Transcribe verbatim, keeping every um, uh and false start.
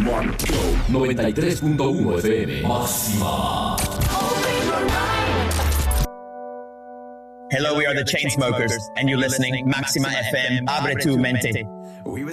noventa y tres punto uno F M. Máxima. Hello, we are the Chainsmokers, and you're listening Maxima F M. Abre tu mente.